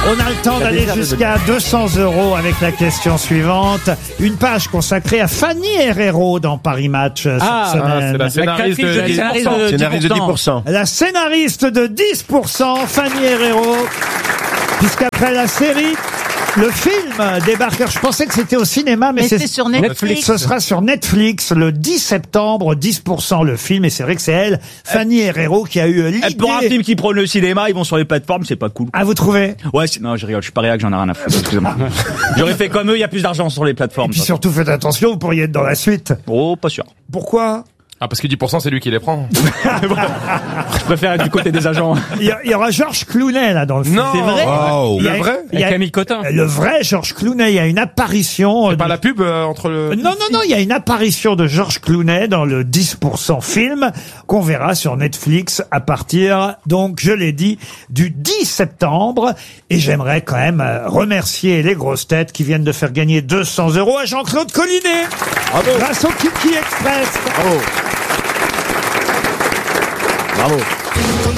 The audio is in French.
On a le temps d'aller jusqu'à 200 € avec la question suivante. Une page consacrée à Fanny Herrero dans Paris Match cette semaine. C'est la scénariste de 10%. Scénariste de 10%. La scénariste de 10%, Fanny Herrero. Puisqu'après la série, le film débarque. Je pensais que c'était au cinéma, mais c'est sur Netflix. Ce sera sur Netflix le 10 septembre, 10% le film. Et c'est vrai que c'est elle, Fanny Herrero, qui a eu l'idée. Pour un film qui prône le cinéma, ils vont sur les plateformes, c'est pas cool. Ah, vous trouvez? Ouais, non, je rigole, je suis pas réac, j'en ai rien à foutre, excusez-moi. J'aurais fait comme eux, il y a plus d'argent sur les plateformes. Et puis surtout, faites attention, vous pourriez être dans la suite. Oh, pas sûr. Pourquoi? Ah, parce que 10% c'est lui qui les prend. Je préfère être du côté des agents. Il y aura Georges Clooney là dans le film. Non. C'est vrai. Wow. Il y a- Le vrai? il y a- Camille Cotin. Le vrai Georges Clooney, il y a une apparition. C'est pas la pub entre le... Non, il y a une apparition de Georges Clooney dans le 10% film qu'on verra sur Netflix à partir, donc je l'ai dit, du 10 septembre. Et j'aimerais quand même remercier les grosses têtes qui viennent de faire gagner 200 € à Jean-Claude Collinet. Grâce au Kiki Express. Bravo.